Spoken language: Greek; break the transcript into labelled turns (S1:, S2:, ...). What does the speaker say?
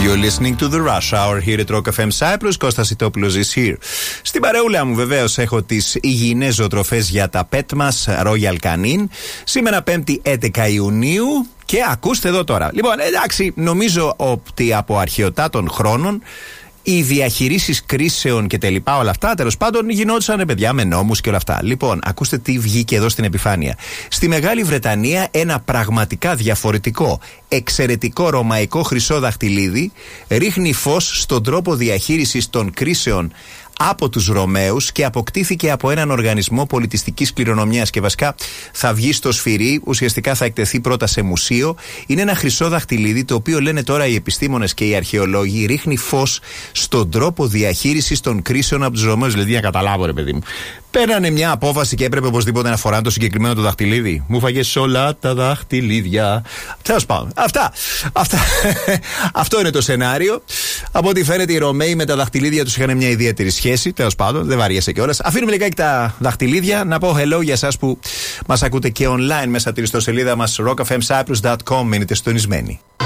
S1: You're listening to the Rush Hour here at Rock FM Cyprus. Κώστας Ιτόπουλος is here. Στην παρεούλα μου βεβαίως έχω τις υγιεινές ζωοτροφές για τα pet μας, Royal Canin. Σήμερα 5η 11 Ιουνίου. Και ακούστε εδώ τώρα. Λοιπόν, εντάξει, νομίζω ότι από αρχαιοτάτων χρόνων οι διαχειρίσεις κρίσεων και τα λοιπά, όλα αυτά, τέλος πάντων, γινόντουσαν παιδιά με νόμους και όλα αυτά. Λοιπόν, ακούστε τι βγήκε εδώ στην επιφάνεια. Στη Μεγάλη Βρετανία, ένα πραγματικά διαφορετικό, εξαιρετικό ρωμαϊκό χρυσό δαχτυλίδι ρίχνει φως στον τρόπο διαχείρισης των κρίσεων από τους Ρωμαίους και αποκτήθηκε από έναν οργανισμό πολιτιστικής κληρονομιάς και βασικά θα βγει στο σφυρί, ουσιαστικά θα εκτεθεί πρώτα σε μουσείο. Είναι ένα χρυσό δαχτυλίδι το οποίο λένε τώρα οι επιστήμονες και οι αρχαιολόγοι ρίχνει φως στον τρόπο διαχείρισης των κρίσεων από τους Ρωμαίους. Δηλαδή, να καταλάβω, ρε παιδί μου. Παίρνανε μια απόφαση και έπρεπε οπωσδήποτε να φοράνε το συγκεκριμένο το δαχτυλίδι. Μου φαγες όλα τα δαχτυλίδια. Τέλος πάντων. Αυτό είναι το σενάριο. Από ό,τι φαίνεται, οι Ρωμαίοι με τα δαχτυλίδια τους είχαν μια ιδιαίτερη σχέση. Τέλος πάντων, δεν βαριέσαι κιόλας. Αφήνουμε λιγάκι τα δαχτυλίδια. Να πω hello για εσάς που μας ακούτε και online μέσα από την ιστοσελίδα μας rockfmcyprus.com. Μείνετε συντονισμένοι.